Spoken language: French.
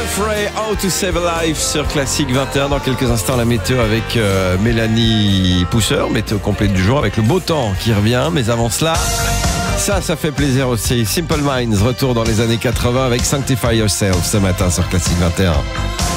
Frey, How to Save a Life sur Classique 21. Dans quelques instants, la météo avec Mélanie Pousseur, météo complète du jour avec le beau temps qui revient. Mais avant cela, ça fait plaisir aussi. Simple Minds, retour dans les années 80 avec Sanctify Yourself ce matin sur Classique 21.